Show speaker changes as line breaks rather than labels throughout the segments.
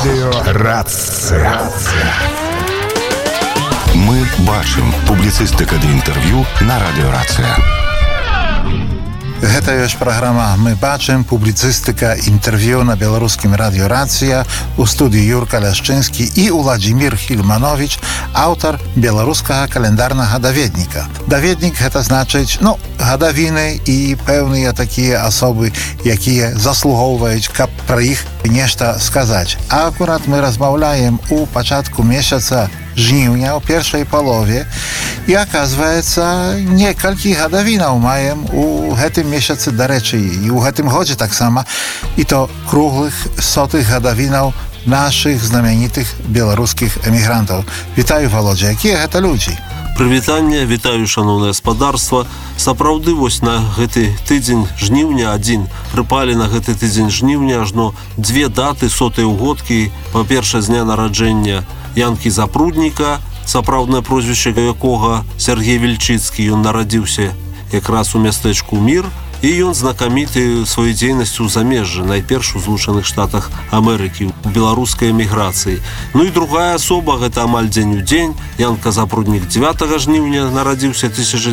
Радио Рация.
Мы бачым публіцыстыка ды інтэрв'ю на радыё Рацыя.
Гэта ёсць праграма «Мы бачым», публіцыстыка, інтэрв'ю на беларускім радыё «Рацыя». У студыі Юрка Ляшчынскі і Уладзімір Хільманович, аўтар беларускага каляндарнага даведніка. Даведнік гэта значыць, гадавіны і пэўныя такія асобы, якія заслугоўваюць, каб пра іх нешта сказаць. А акурат мы размаўляем у пачатку месяца жніўня, у першай палове, і аказваецца, некалькі гадавінаў маем у гэтым месяцы, дарэчы, і ў гэтым годзе таксама, і то круглых сотых гадавінаў нашых знамянітых беларускіх эмігрантаў. Вітаю, Володя, якія гэта людзі?
Прывітанне, вітаю, шаноўнае гаспадарства. Сапраўды, вось на гэты тыдзень жніўня прыпалі на гэты тыдзень жніўня ажно две даты сотыя ўгодкі. Па-першае, з дня нараджэння Янкі Запрудніка, сапраўднае прозвішча якога Сергей Вільчыцкі. Ён нарадзіўся якраз у мястэчку Мір, і ён знакаміты сваёй дзейнасцю ў замежжы, найперш у Злучаных Штатах Амерыкі, у беларускай эміграцыі. Ну і другая асоба, гэта амаль дзень у дзень, Янка Запруднік 9 жніўня нарадзіўся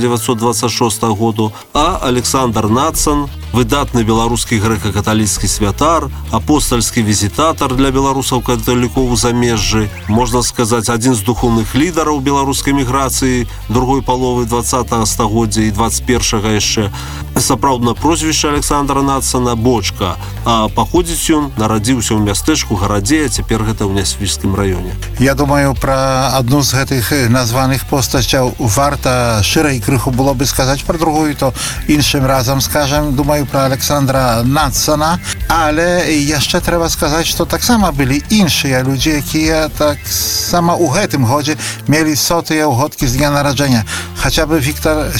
1926 году, а Александр Нацан, выдатны беларускі грэка-каталіцкі святар, апостальскі візітатар для беларусаў-каталікоў у замежжы, можна сказаць, адзін з духоўных лідараў беларускай эміграцыі другой паловы 20-го стагоддзя і 21-го яшчэ. Сапраўдна прозвішча Александра Нацана Бочка, а паходзіць ён нарадзіўся ў мястэчку гарадзе, а цяпер гэта ў Нясвіжскім раёне.
Я думаю, пра адну з гэтых названых постасцяў варта шырэй крыху было бы сказаць, пра другую то іншым разам скажам. Думаю, пра Александра Нацана, але яшчэ трэба сказаць, што таксама былі іншыя людзі, якія таксама ў гэтым годзе мелі сотыя ўгодкі з дня нараджэння. Хаця бы Віктор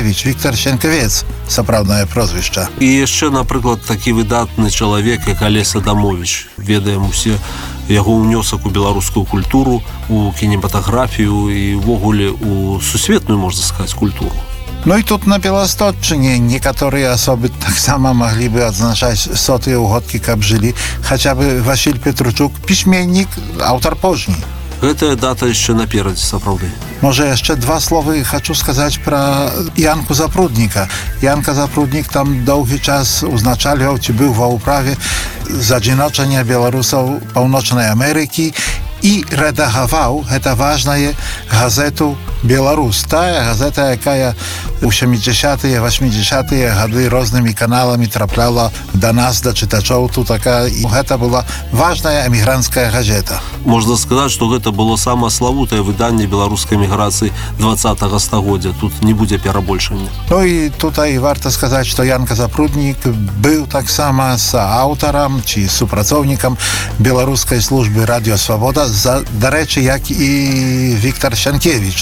Сенкевец, сапраўднае прозвішча.
І яшчэ, напрыклад, такі выдатны чалавек, як Алесь Адамович. Ведаем усе яго ўнёсак у беларускую культуру, у кінематаграфію і ўвогуле у сусветную, можна сказаць, культуру.
Ну і тут на Беластотчыне некаторыя асобы таксама маглі бы адзначаць сотыя ўгодкі, каб жылі. Хаця бы Васіль Петручук, пісьменнік, аўтар позні.
Гэтая дата яшчэ наперадзе, сапраўды.
Можа, яшчэ два словы хачу сказаць пра Янку Запрудніка. Янка Запруднік там доўгі час узначальваў, ці быў ва ўправе задзіночання беларусаў Паўночнай Амерыкі і рэдагаваў, гэта важнае, газету «Беларус». Тая газета, якая у 70-тыя, 80-тыя гады рознымі каналамі трапляла да нас, да чытачоў тутака. І гэта была важная эмігранцкая газета.
Можна сказаць, што гэта было самае славутае выданне беларускай эміграцыі 20-го стагоддзя. Тут не будзе перабольшання. Ну
і тутай варта сказаць, што Янка Запруднік быў таксама сааўтарам ці супрацоўнікам беларускай службы «Радіё Свабода», дарэчы, як і Віктор Сенкевич.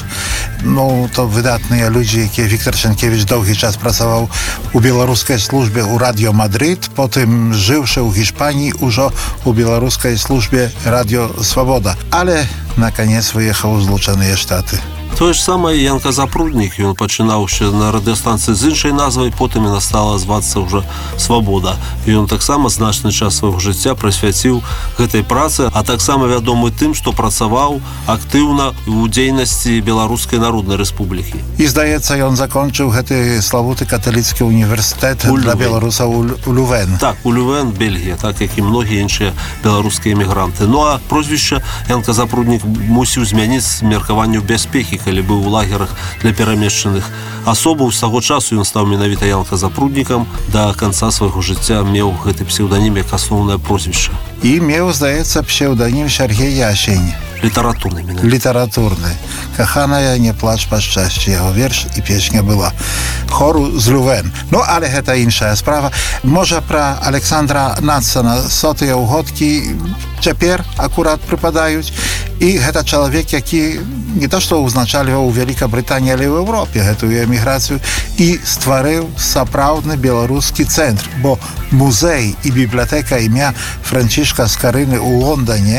Ну, то выдатныя людзі, якія Віктор Сенкевич доўгі час працаваў у беларускай службе ў Радіё Мадрид, потым жыўшы ў Гішпаніі ўжо у беларускай службе «Радіё Свабода». Але на канец выехаў у Злучаныя Штаты.
Тое ж самае Янка Запруднік, ён пачынаў ще на радыёстанцыі з іншай назвай, потым яна стала звацца ўжо «Свабода». Ён таксама значны час свайго жыцця прысвяціў гэтай працы, а таксама вядомы тым, што працаваў актыўна ў дзейнасці Беларускай Народнай Рэспублікі.
І, здаецца, ён закончыў гэты славуты каталіцкі універсітэт для беларусаў у Лювен.
Так, у Лювен, Бельгія, так як і многія іншыя беларускія эмігранты. Ну, а прозвішча Янка Запруднік мусіў змяніць з меркаванню бяспекі, калі быў у лагерах для перамешчаных асобаў. З таго часу ён стаў менавіта Янка Запруднікам. Да канца свайго жыцця меў гэты псеўданім як асноўнае прозвішча.
І меў, здаецца, псеўданім Сергей Ясень.
Літаратурны.
Літаратурны. «Каханая, не плач па шчасці», яго верш і песня была. Хору з Лювен. Ну, але гэта іншая справа. Можа, пра Александра Нацана сотыя ўгодкі цяпер акурат прыпадаюць. І гэта чалавек, які не то што ўзначальваў у Вялікабрытаніі, але ў Еўропе гэтую эміграцыю і стварыў сапраўдны беларускі цэнтр, бо музей і бібліятэка імя Францішка Скарыны ў Лондоне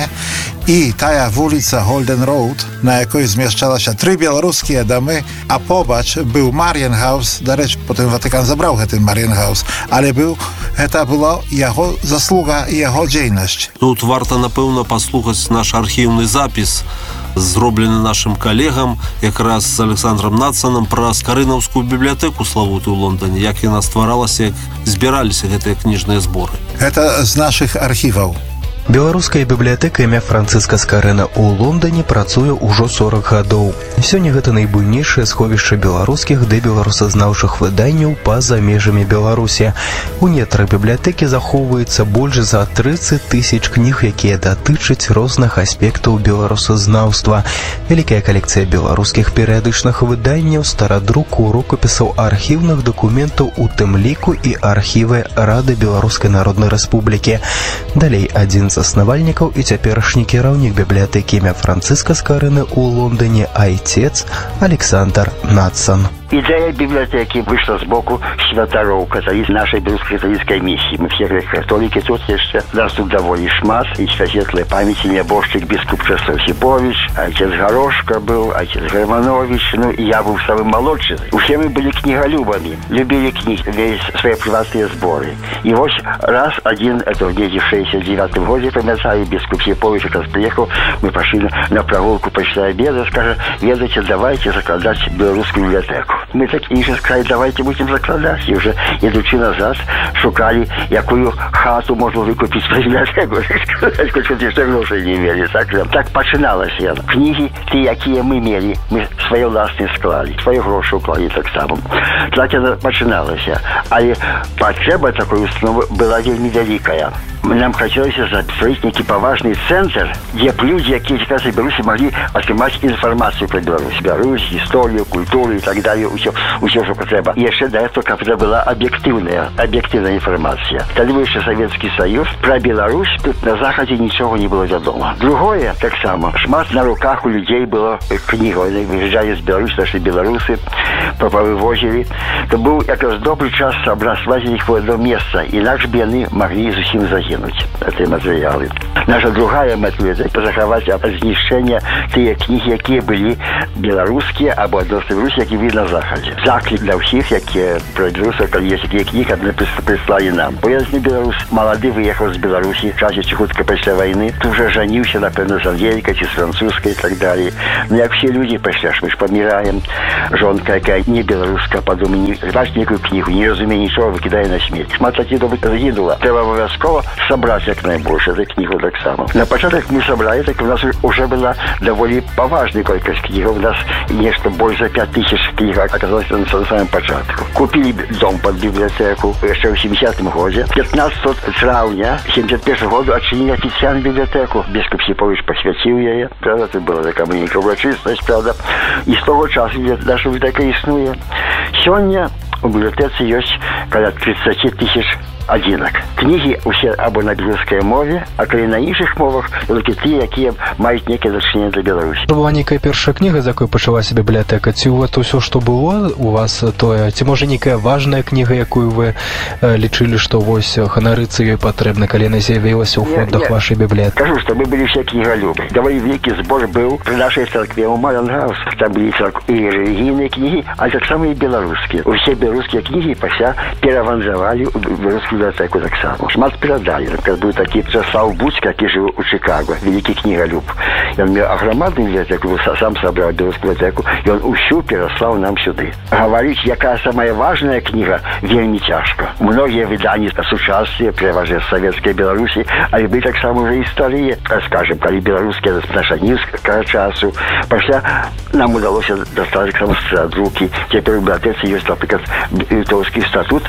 і тая вуліца Голден Роуд, на якой змяшчалася 3 беларускія дамы, а побач быў Мар'енгаус. Дарэчы, потым Ватыкан забраў гэты Мар'енгаус, але гэта была яго заслуга і яго дзейнасць.
Тут варта варта, напэўна, паслухаць наш архіўны запіс, зроблены нашым калегам, якраз з Александром Надсанам, пра Скарынаўскую бібліятэку славутую ў Лондоне, як яна стваралася, як збіраліся гэтыя кніжныя зборы.
Это з нашых архіваў.
Беларуская бібліятэка імя Францыска Скарына ў Лондоне працуе ўжо 40 гадоў. Сёння гэта найбуйнейшае сховішча беларускіх ды беларусазнаўчых выданняў па-за межамі Беларусі. У нетрах бібліятэкі захоўваецца больш за 30 000 кніг, якія датычаць розных аспектаў беларусазнаўства. Вялікая калекцыя беларускіх перыядычных выданняў, старадруку, рукапісаў, архіўных дакументаў, у тым ліку і архівы Рады Беларускай Народнай Рэспублікі. Далей адзін з заснавальнікаў і цяперашні кіраўнік бібліятэкі імя Францыска Скарыны ў Лондоне, айцец Александр Надсан.
Идея библиотеки вышла сбоку святаров нашей белорусской миссии. Мы все католики тут еще. Нас тут довольно шмат. И светлой памяти небожчик бискуп Чеслав Сипович, отец Горошко был, отец Германович, ну и я был самым молодшим. Все мы были книголюбами, любили книги, весь свои приватные сборы. И вот раз один, это где-то в 69-м году, помянцаю, бискуп Сипович как раз приехал, мы пошли на прогулку после обеда, скажем, ведайте, давайте закладать белорусскую библиотеку. Мы так и сказали, давайте будем закладать. И уже, идучи назад, шукали, якую хату можно выкупить в библиотеку. Сколько что грошей не имели. Так починалось. Книги, те, якие мы имели, мы свои власные склали, свои гроши уклали так само. Так это починалось. А потреба такой установы была вельми великая. Нам хотелось закрыть некий поважный центр, где люди, которые сейчас в Беларуси, могли отримать информацию про Беларусь, историю, культуру и так далее, все, что треба. И еще до этого, как это была объективная информация. Когда вышел Советский Союз, про Беларусь тут на Заходе ничего не было ведомо. Другое, так само, шмат на руках у людей было книга. Они выезжали из Беларуси, наши белорусы, повывозили. Это был как раз добрый час собрать их в одно место, иначе бы они могли совсем загинуть. Эти материалы. Наша другая мета – заховать от знищения те книги, які были белорусские, або белорусские, які были на Заходе. Заклик для всех, які про белорусов, коли есть такие книги, они прислали нам. Бо я не белорус, молодой выехал с Беларуси, в часе чехотка после войны, тут уже женился, например, с Ангеликой, с французской и так далее. Но как все люди пошли, мы же помираем, жонка, какая не белорусская, подумай, не бачит никакую книгу, не разумеет ничего, выкидая на смерть. Шмат таких добрых загинула. Треба обовязково собрать как наибольше эту книгу так само. На початок мы собрали, так у нас уже была довольно поважная колькость книг. У нас нечто больше за 5000 книг оказалось на самом початку. Купили дом под библиотеку еще в 70-м году. 15 травня 71 года отчинили официальную библиотеку. Бискуп Сипович посвятил ее. Правда, это была такая маленькая урочистость, правда. И с того часа наша библиотека існує. Сегодня у библиотеці есть около 30 000 одинок. Книги усе або на белорусской мове, а коли на інших мовах, тільки ті, які мають некое значение для Беларуси.
Це була некая перша книга, з якої почалася бібліотека? Ці от усе, що було у вас, то ці може некая важная книга, якую ви лічили, що ось ханарыцца ёй патрэбна, калі яна з'явілася ў фондах вашей бібліотеки?
Скажу, что мы были все книголюбы. Довольно великий сбор был при нашей церкви у Маленгаус. Там были и религийные книги, а так само и белорусские. Все белорусские книги пося переаванзовали в белорусскую библиотеку так само. Шмат передали. Например, был такой Чеслав Буць, который жил у Чикаго, великий книголюб. И он имел огромную библиотеку, сам собрал белорусскую библиотеку, и он усю переслал нам сюда. Говорить, какая самая важная книга, вельми тяжко. Многие видания с участием, переважно в Советской Беларуси, а были так само уже истории, скажем, когда белорусские нашли к часу. После нам удалось достать к самому руки. Теперь в библиотеке есть, например, Литовский статут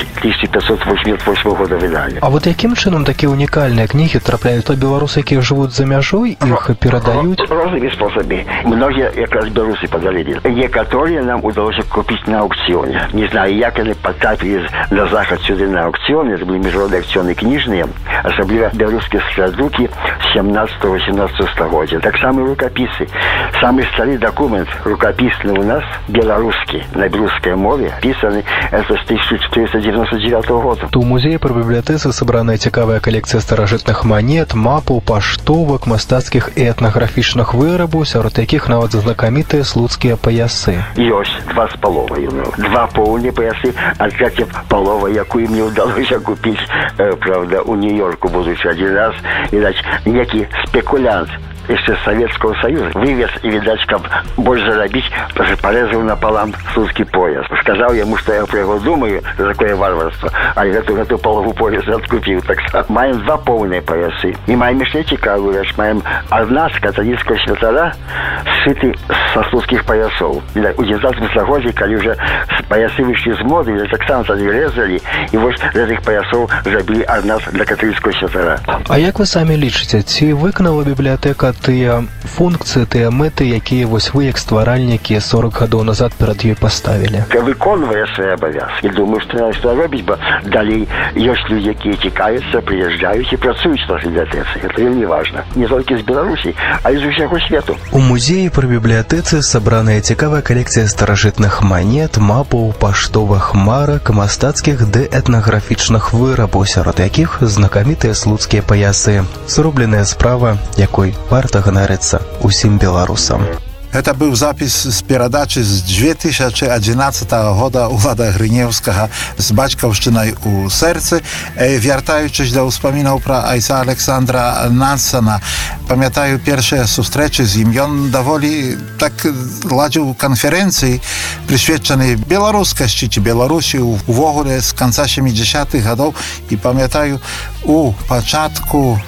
1588 года видали.
А вот яким чином такие уникальные книги трапляют то белорусы, які живут за мяжой, их передают?
Разными способами. Многие как раз белорусы подарили. Некоторые нам удалось купить на аукционе. Не знаю, как они потрапили на Заход сюда на аукционе. Это были международные аукционы книжные, особенно белорусские складуки 17-18 столетия. Так само и рукописы. Самый старый документ рукописный у нас белорусский, на белорусской мове, писанный это с 1499 года.
Ту музеі пры бібліятэцы сабраная цікавая калекцыя старажытных манет, мапаў, паштовак, мастацкіх і этнаграфічных вырабаў, сярод якіх нават знакамітыя слуцкія паясы.
Ёсць 2,5. 2 поўныя паясы, а 3,5, якую мне ўдалося купіць, правда, у Нью-Йорку, будучи один раз, відаць, некі спекулянт jeszcze z Sowieckiego Союза вывез и, видать, как больше заработать, порезал напалам слуцкий пояс. Сказал ему, что я про его думаю, за такое варварство, а я эту полову пояса откупил. Так что маем 2 полные поясы. И маем еще цікавую вещь. Маем одна с католического святара, сшитый со слуцких поясов. Видать, у 19 столетии, когда уже поясы вышли из моды, видать, так само тогда резали, и вот из этих поясов забили одна для католического святара.
А як вы самі лічыце, ці выканала бібліятэка тыя функцыі, тыя мэты, якія вось вы, як стваральнікі 40 гадоў назад перад ёй паставілі?
Выконвае свой абавязки. І думаю, што робіць, бо далей ёсць людзі, якія цікавяцца, прыязджаюць і працуюць на бібліятэцы. Гэта вельмі важна. Не толькі з Беларусі, а і з усяго свету.
У музеі пры бібліятэцы сабраная цікавая калекцыя старажытных манет, мапаў, паштовых марак, мастацкіх ды этнаграфічных вырабаў, сярод якіх знакамітыя слуцкія паясы. Зробленая справа, якой варта ганарыцца усім беларусам.
Это był zapis z передачи z 2011 года Улада Гриневского z Батьківщиною у серці. Вертаючись до успомінів про Айса Олександра Надсона, пам'ятаю перші зустрічі з ним. Він доволі так ладив конференції, присвячені білоруськості чи Білорусі увогуле з кінця 70-х років. І пам'ятаю, у початку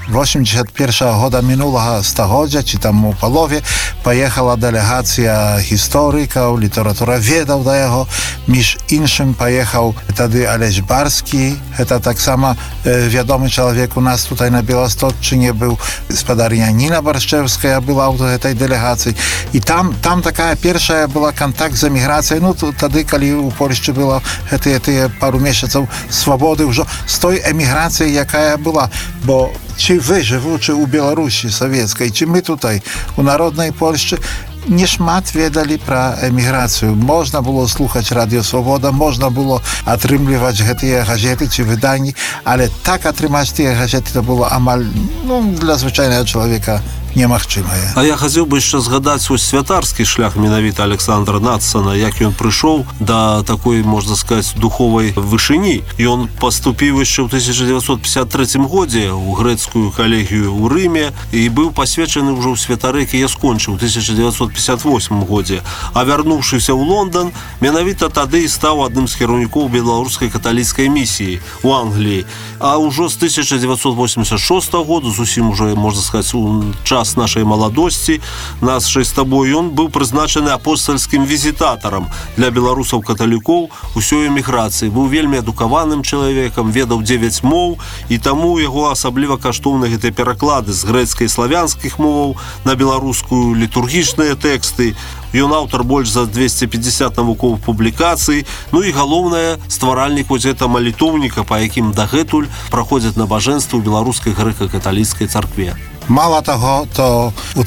81 года минулого століття, чи там у полові, поїхала делегація істориків, літературоведів до його. Між іншим поїхав тоді Олесь Барський. Це так само відомий чоловік у нас тут на Білосточчині був. Господарня Ніна Борщевська була в цій делегації. І там така перша була контакт з еміграцією. Ну, тоді, коли у Польщі було ті пару місяців свободи вже з тої еміграції, яка була. Бо чи ви, живучи у Білорусі совєтській, чи ми тут у народній Польщі, не шмат ведали про еміграцію. Можна було слухати Радіо Свобода, можна було отримувати ті газети чи видання, але так отримати ті газети, це було амаль, для звичайного чоловіка немагчымае.
А я хацеў бы яшчэ згадаць свой святарскі шлях менавіта Александра Надсона, як ён прыйшоў да такой, можна сказаць, духовай вышыні. Ён паступіў яшчэ ў 1953 годзе ў грэцкую калегію ў Рыме і быў пасвечаны ўжо ў святары, які я скончыў у 1958 годзе. А вярнуўшыся ў Лондан, менавіта тады і стаў адным з кіраўнікоў беларускай каталіцкай місіі ў Англіі. А ўжо з 1986 года, зусім уже, можна сказаць, у час нашай маладосці, нашай з табой, ён быў прызначаны апостальскім візітатарам для беларусаў-каталікоў усёй эміграцыі. Быў вельмі адукаваным чалавекам, ведаў 9 моў, і таму яго асабліва каштоўны гэтыя пераклады з грэцкай і славянскіх моваў на беларускую, літургічныя тэксты. Ён аўтар больш за 250 навуковых публікацый. Ну і галоўнае, стваральнік вось гэта малітоўніка, па якім дагэтуль праходзяць набажэнствы ў беларускай грэка-каталіцкай царкве.
Mało tego, to w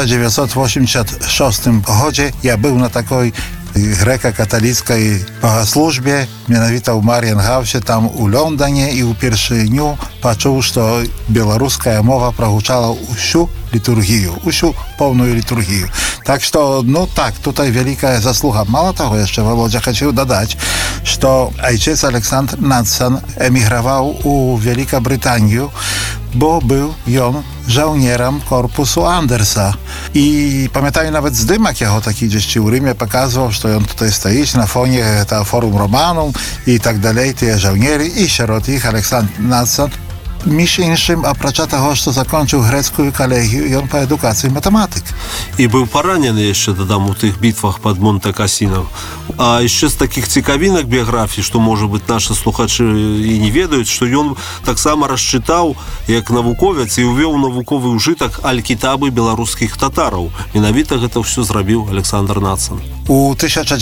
1986 гоdzie ja był na takiej grecko-katolickiej służbie, mianowito u Marienhausie, tam u Londynie i u pierwszej dniu poczuł, że białoruska mowa prohuczała usiu liturgię, usiu pełną liturgię. Tak, że no tak, tutaj wielka zasługa. Mało tego jeszcze, Wolodzia, chciał dodać, że ojciec Aleksandr Nadson emigrował u Wielką Brytanię, bo był on żołnierem korpusu Andersa. I pamiętaję nawet zdymak jego taki gdzieś u Rymie pokazywał, że on tutaj stoi na fonie Forum Romanum i tak dalej, te żołniery i wśród ich Aleksandr Nadson. Між іншим, опrócz того, що закінчив грецьку колегію, він по едукації математик.
І був поранений ще, додам, у тих битвах під Монте-Касіно. А ще з таких цікавинок біографії, що, може бути, наші слухачі і не ведають, що він так само розчитав, як науковець, і увів науковий ужиток аль-кітаби білоруських татарів. Менавіта гэта все зробив Олександр Надсон.
У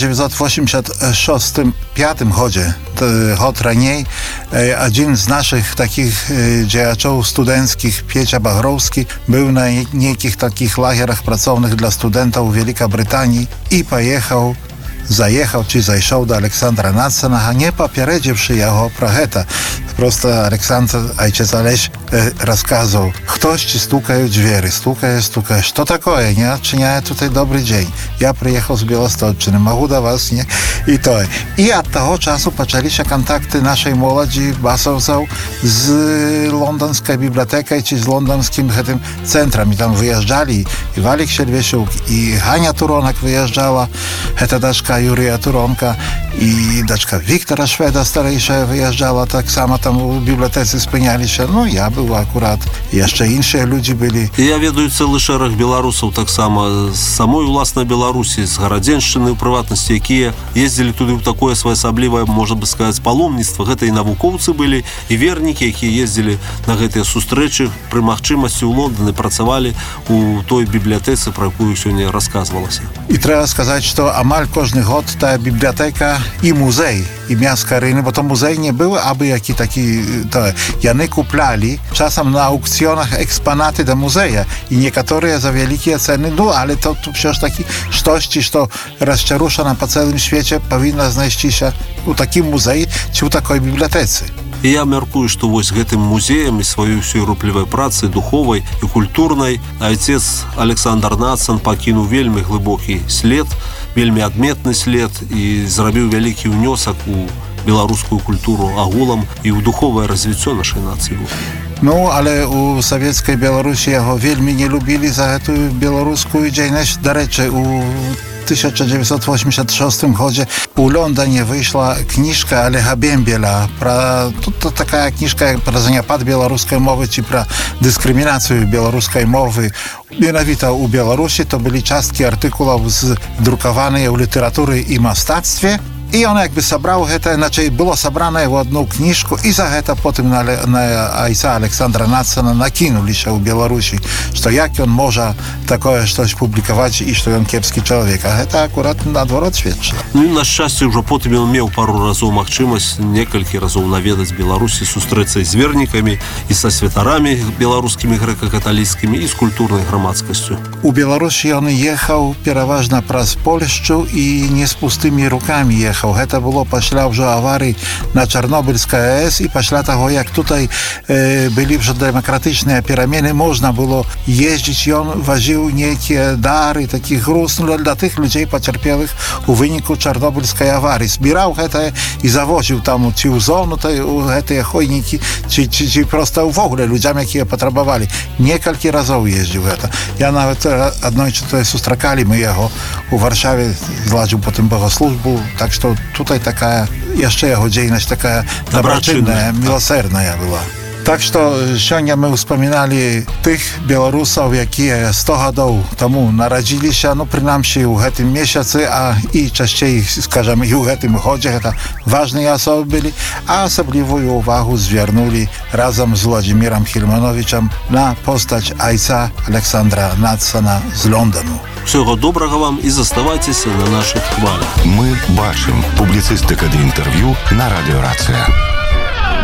1986-5 гоdzie, год раней, один z naszych takich działaczów studenckich, Piecia Bachrowski, był na niekich takich lagerach pracownych dla studentów w Wielkiej Brytanii i pojechał заехаў ці зайшоў да Александра Нацанага, не папярэдзіўшы яго пра гэта. Просто Александр, айчец Олесь, рассказывал, хтосьці стукае ў дзверы, стукае, что такое, не адчыняе tutaj добрый дзень, я прыехаў з Беласточчыны, магу да вас, не, і тое. І ад таго часу пачаліся кантакты нашай моладзі басаўцаў з лонданскай бібліятэкай ці з лонданскім гэтым цэнтрам, і там выязджалі і Валік Щербесюк, і Ганя Туронак выязджала, гэта дачка Юрія Туронка, і дачка Віктора Шведа старэйшая выязджала, таксама там у бібліятэцы спыняліся. Ну, я быў акурат, яшчэ іншыя людзі былі.
Я ведаю цэлы шэраг беларусаў таксама з самой уласнай Беларусі, з Гарадзеншчыны, у прыватнасці, якія ездзілі туды ў такое своеасаблівае, можна бы сказаць, паломніцтва. Гэта і навукоўцы былі, і вернікі, якія ездзілі на гэтыя сустрэчы, пры магчымасці ў Лондоне працавалі у той бібліятэцы, про якую сёння расказвалася.
І трэба сказаць, што амаль кожны год тая бібліятэка і музей імя Скарыны, бо то музей не быў абы які такі, то яны куплялі часам на аукцыёнах экспанаты да музея, і некаторыя за вялікія цэны, ну, але то ўсё ж такі штосьці, што расчарушана па цэлым свеце, павінна знайсціся у такім музеі ці ў такой бібліятэцы.
І я мяркую, што вось гэтым музеем і сваёй усёй руплівай працы, духовай і культурнай айцец Александр Нацан пакінуў вельмі глыбокі след, вельмі адметны след і зрабіў вялікі ўнёсак у беларускую культуру агулам і ў духовае развіццё нашай нацыі.
Ну, але у савецкай Беларусі яго вельмі не любілі за гэтую беларускую дзейнасць. Дарэчы, у 1986 годзе у Лондоне выйшла кніжка Олега Бембеля про такая кніжка про заняпад беларускай мовы ці про дыскрымінацыю беларускай мовы. Менавіта у Беларусі то былі часткі артыкулаў здрукаваныя ў літаратуры і мастацтве. І он якби сабраў гэта, значит, было сабранае ў одну кніжку, і за гэта потым на айца Александра Нацана накінуліся ў Беларусі, што як ён можа такое штось публікаваць і што ён кепскі чалавек. А гэта акурат наадварот сведчыла.
Ну і на шчасце ўжо потым ён меў пару разоў магчымасць некалькі разоў наведаць Беларусі, сустрэцца з вернікамі і са святарамі беларускімі грэка-каталіцкімі і з культурнай грамадскасцю.
У Беларусі ён ехаў пераважна праз Польшчу і не з пустымі рукамі ехаў. Гэта было пасля ўжо аварый на Чарнобыльскай АЭС, і пасля таго, як tutaj былі ўжо дэмакратычныя перамены, можна было ездзіць. Ён вазіў нейкія дары, такі груз для тых людзей пацярпелых у выніку Чарнобыльскай аварыі. Збіраў гэта і завозіў там ці ў зону у гэтыя хойнікі, ці проста ўвогуле людзям, якія патрабавалі. Некалькі разоў ездзіў гэта. Я нават аднойчы сустракалі мы яго у Варшаве, зладзіў потым богослужбу, так што tutaj такая, яшчэ яго дзейнасць такая добрачынная, міласэрная была. Так што сёння мы ўспаміналі тых беларусаў, якія 100 гадоў таму нарадзіліся, ну, прынамсі ў гэтым месяцы, а і часцей, скажам, і ў гэтым годзе. Гэта важныя асобы былі, а асаблівую увагу звярнулі разам з Владзімірам Хільмановічам на постаць айца Александра Нацана з Лондону.
Всього доброго вам і заставайтеся на наших хвалях.
Мы бачым публіцыстыка ды інтэрв'ю на радыёрацыя.